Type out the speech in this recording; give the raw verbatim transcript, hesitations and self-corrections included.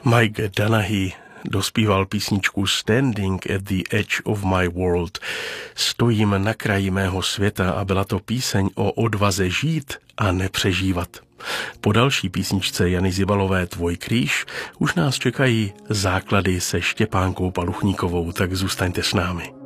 Mike Danahy dospíval písničku Standing at the Edge of My World. Stojím na kraji mého světa a byla to píseň o odvaze žít a nepřežívat. Po další písničce Jany Zibalové Tvoj kříž už nás čekají základy se Štěpánkou Paluchníkovou, tak zůstaňte s námi.